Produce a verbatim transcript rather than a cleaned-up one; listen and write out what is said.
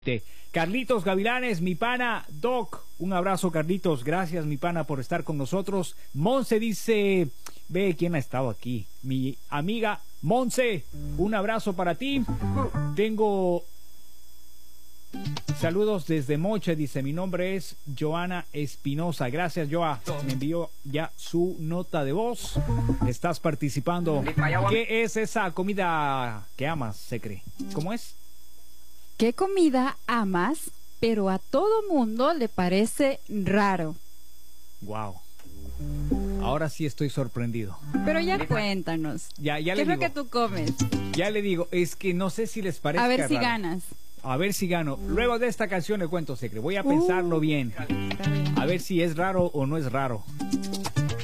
Carlitos Gavilanes, mi pana Doc, un abrazo Carlitos, gracias mi pana por estar con nosotros. Monse dice, ve quién ha estado aquí, mi amiga Monse, un abrazo para ti. Tengo saludos desde Moche, dice, mi nombre es Joana Espinosa, gracias Joa, me envió ya su nota de voz, estás participando. ¿Qué es esa comida que amas, Secre? ¿Cómo es? ¿Qué comida amas, pero a todo mundo le parece raro? Wow. Ahora sí estoy sorprendido. Pero ya cuéntanos. Ya, ya ¿Qué le es digo, lo que tú comes? Ya le digo, es que no sé si les parece. A ver raro. si ganas. A ver si gano. Luego de esta canción le cuento, Secre. Voy a pensarlo Uh, bien. A ver si es raro o no es raro.